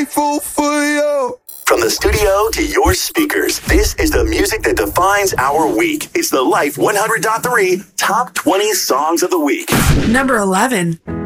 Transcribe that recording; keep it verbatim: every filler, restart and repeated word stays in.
Fool for you. From the studio to your speakers, this is the music that defines our week. It's the Life one hundred point three Top twenty Songs of the Week. Number eleven.